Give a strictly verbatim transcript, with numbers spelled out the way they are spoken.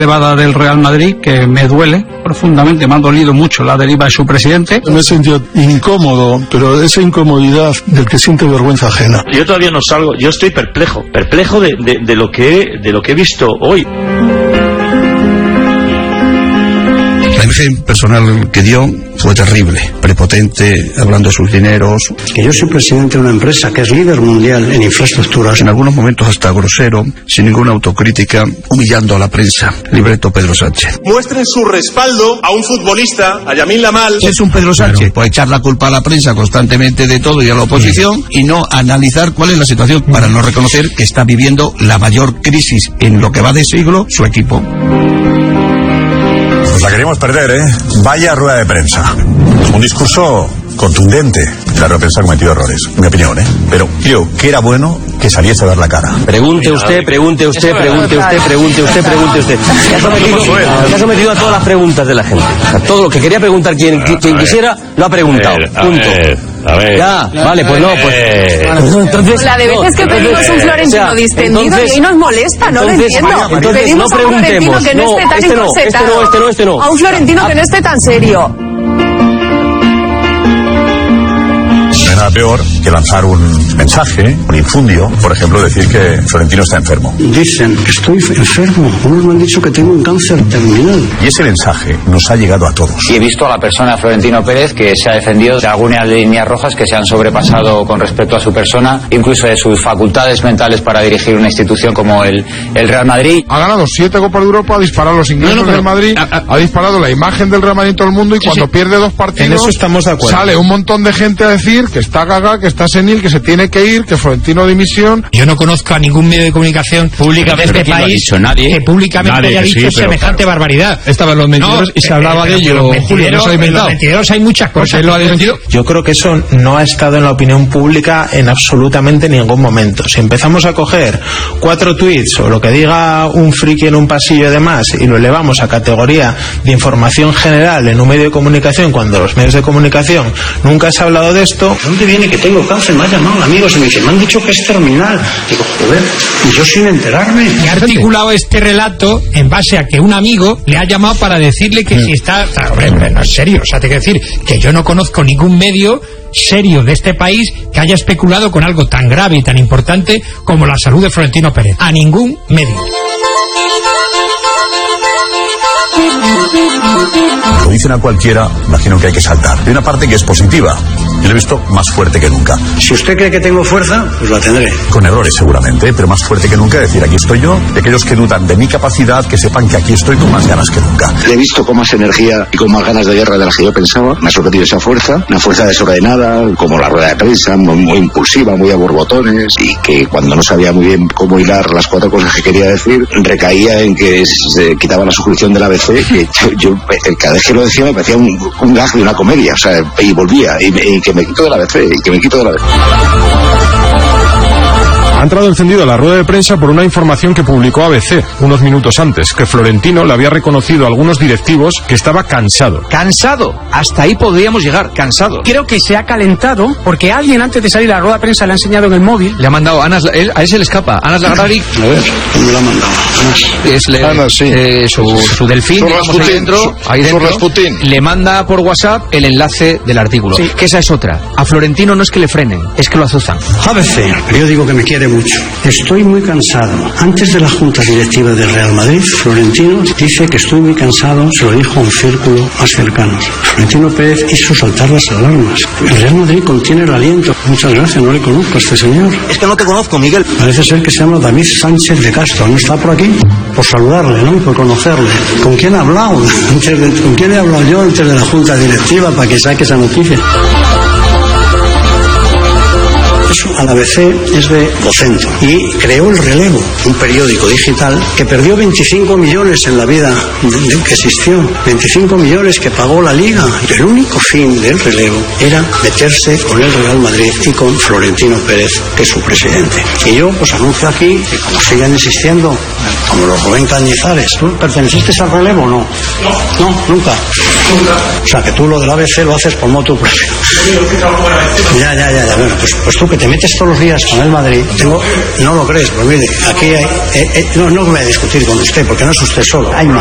Elevada del Real Madrid, que me duele profundamente, me ha dolido mucho la deriva de su presidente. Me he sentido incómodo, pero esa incomodidad del que siente vergüenza ajena. Yo todavía no salgo, yo estoy perplejo, perplejo de, de, de, lo, que, de lo que he visto hoy. La imagen personal que dio fue terrible, prepotente, hablando de sus dineros. Que yo soy presidente de una empresa que es líder mundial en infraestructuras. En algunos momentos hasta grosero, sin ninguna autocrítica, humillando a la prensa. Libreto Pedro Sánchez. Muestren su respaldo a un futbolista, a Yamil Lamal. Es un Pedro Sánchez, claro. Puede echar la culpa a la prensa constantemente de todo y a la oposición, y no analizar cuál es la situación para no reconocer que está viviendo la mayor crisis en lo que va de siglo su equipo. Pues la queríamos perder, ¿eh? Vaya rueda de prensa. Un discurso contundente. La rueda de prensa ha cometido errores, en mi opinión, ¿eh? Pero creo que era bueno que saliese a dar la cara. Pregunte usted, pregunte usted, pregunte usted, pregunte usted, pregunte usted. Se ha sometido, se ha sometido a todas las preguntas de la gente. A todo lo que quería preguntar quien, quien quisiera, lo ha preguntado. Punto. A ver. Ya, vale, pues no, pues. Entonces, la de veces que pedimos un Florentino o sea, distendido entonces, y ahí nos molesta, no entonces, lo entiendo. Entonces, pedimos no a un Florentino que no, no esté tan este no, encorsetado. Este no, este no, este no. A un Florentino que no esté tan serio. No hay nada peor que lanzar un mensaje, un infundio, por ejemplo, decir que Florentino está enfermo. Dicen que estoy enfermo, unos me han dicho que tengo un cáncer terminal. Y ese mensaje nos ha llegado a todos. Y he visto a la persona Florentino Pérez que se ha defendido de algunas líneas rojas que se han sobrepasado con respecto a su persona, incluso de sus facultades mentales para dirigir una institución como el, el Real Madrid. Ha ganado siete Copas de Europa, ha disparado los ingresos no, no, del Madrid, a, a, ha disparado la imagen del Real Madrid en todo el mundo y sí, cuando sí. pierde dos partidos, en eso estamos de acuerdo. Sale un montón de gente a decir que está gaga, que está senil, que se tiene que ir, que Florentino dimisión. Yo no conozco a ningún medio de comunicación públicamente de este país nadie, que públicamente nadie, haya dicho sí, semejante claro. barbaridad. Estaban los mentideros no, y se hablaba eh, de ello. Los mentideros, Julio, no los mentideros hay muchas cosas. Él lo ha desmentido. Yo creo que eso no ha estado en la opinión pública en absolutamente ningún momento. Si empezamos a coger cuatro tweets o lo que diga un friki en un pasillo y demás y lo elevamos a categoría de información general en un medio de comunicación cuando los medios de comunicación nunca se ha hablado de esto. ¿De dónde viene que tengo cáncer? Me ha llamado amigos y me dicen, me han dicho que es terminal. Digo, joder, y yo sin enterarme. Y ha articulado este relato en base a que un amigo le ha llamado para decirle que mm. si está... Hombre, hombre, no es serio. O sea, tengo que decir que yo no conozco ningún medio serio de este país que haya especulado con algo tan grave y tan importante como la salud de Florentino Pérez. A ningún medio. Lo dicen a cualquiera, imagino que hay que saltar. Hay una parte que es positiva. Yo lo he visto más fuerte que nunca. Si usted cree que tengo fuerza, pues la tendré. Con errores seguramente, pero más fuerte que nunca. Decir, aquí estoy yo. De aquellos que dudan de mi capacidad, que sepan que aquí estoy con más ganas que nunca. He visto con más energía y con más ganas de guerra de las que yo pensaba. Me ha sorprendido esa fuerza. Una fuerza desordenada, como la rueda de prensa, muy, muy impulsiva, muy a borbotones. Y que cuando no sabía muy bien cómo hilar las cuatro cosas que quería decir, recaía en que se quitaba la suscripción de la A B C. Que yo, yo cada vez que lo decía me parecía un, un gag de una comedia. O sea, y volvía. Y, y que me quito de la A B C. Y que me quito de la A B C. Ha entrado encendido a la rueda de prensa por una información que publicó A B C unos minutos antes, que Florentino le había reconocido a algunos directivos que estaba cansado. ¿Cansado? Hasta ahí podríamos llegar, cansado. Creo que se ha calentado porque alguien antes de salir a la rueda de prensa le ha enseñado en el móvil. Le ha mandado, Anas, él, a él se le escapa, Anas Lagrari. A ver, ¿quién me lo ha mandado? Anas. Es le, Anas, sí. eh, su, su delfín, su digamos, ahí dentro, su, ahí dentro su le manda por WhatsApp el enlace del artículo. Sí. Que esa es otra. A Florentino no es que le frenen, es que lo azuzan. A B C, periódico que me quiere mucho. Estoy muy cansado. Antes de la junta directiva del Real Madrid, Florentino dice que estoy muy cansado, se lo dijo a un círculo más cercano. Florentino Pérez hizo saltar las alarmas. El Real Madrid contiene el aliento. Muchas gracias, no le conozco a este señor. Es que no te conozco, Miguel. Parece ser que se llama David Sánchez de Castro. ¿No está por aquí? Por saludarle, ¿no? Por conocerle. ¿Con quién ha hablado? ¿Con quién he hablado yo antes de la junta directiva para que saque esa noticia? Eso a la A B C es de Vocento y creó El Relevo, un periódico digital que perdió veinticinco millones en la vida de, de, que existió, veinticinco millones que pagó la Liga. Y el único fin del Relevo era meterse con el Real Madrid y con Florentino Pérez, que es su presidente. Y yo pues anuncio aquí que como sigan existiendo, como los Rubén Cañizares, ¿tú perteneciste al Relevo o no? No. No, nunca. Nunca. O sea que tú lo de la A B C lo haces por motu propio. Ya, ya, ya, ya. Bueno, pues, pues tú que te metes ves todos los días con el Madrid, tengo, no lo crees, pues mire, aquí hay, eh, eh, no, no voy a discutir con usted, porque no es usted solo, hay